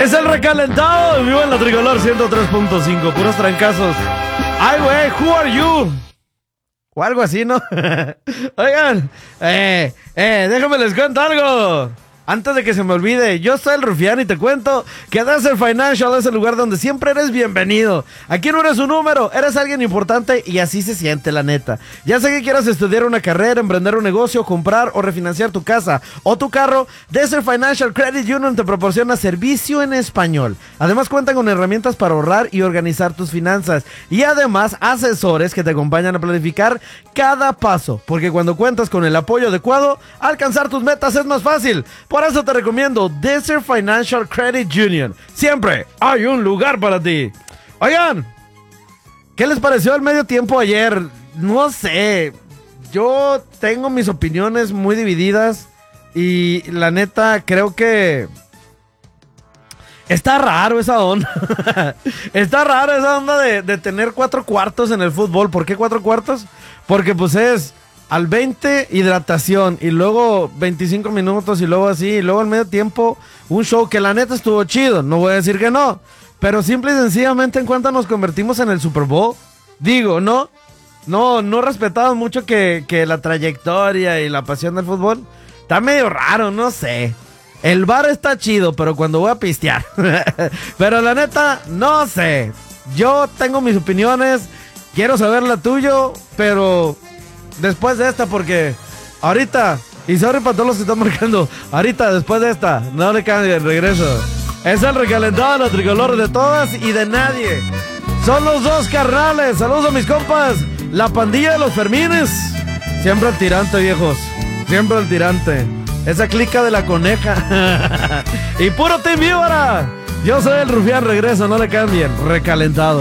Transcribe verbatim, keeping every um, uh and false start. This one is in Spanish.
Es el recalentado en vivo en la Tricolor ciento tres punto cinco, puros trancazos. Ay, güey, who are you? O algo así, ¿no? Oigan, eh, eh, déjame les cuento algo. Antes de que se me olvide, yo soy el Rufián y te cuento que Desert Financial es el lugar donde siempre eres bienvenido. Aquí no eres un número, eres alguien importante y así se siente, la neta. Ya sé que quieras estudiar una carrera, emprender un negocio, comprar o refinanciar tu casa o tu carro, Desert Financial Credit Union te proporciona servicio en español. Además cuentan con herramientas para ahorrar y organizar tus finanzas. Y además asesores que te acompañan a planificar cada paso. Porque cuando cuentas con el apoyo adecuado, alcanzar tus metas es más fácil. Por eso te recomiendo Desert Financial Credit Union. Siempre hay un lugar para ti. Oigan, ¿qué les pareció el medio tiempo ayer? No sé, yo tengo mis opiniones muy divididas y la neta creo que está raro esa onda. Está raro esa onda de, de tener cuatro cuartos en el fútbol. ¿Por qué cuatro cuartos? Porque pues es al veinte, hidratación, y luego veinticinco minutos, y luego así, y luego al medio tiempo, un show que la neta estuvo chido, no voy a decir que no, pero simple y sencillamente en cuanto nos convertimos en el Super Bowl, digo, ¿no? No, no respetamos mucho que, que la trayectoria y la pasión del fútbol, está medio raro, no sé. El bar está chido, pero cuando voy a pistear, pero la neta, no sé, yo tengo mis opiniones, quiero saber la tuya, pero después de esta, porque ahorita, y sorry para todos los que están marcando, ahorita, después de esta, no le cambien, regreso. Es el recalentado, la Tricolor de todas y de nadie. Son los dos carnales, saludos a mis compas, la pandilla de los Fermines. Siempre al tirante, viejos, siempre al tirante. Esa clica de la coneja. Y puro Team Víbora. Yo soy el Rufián, regreso, no le cambien, recalentado.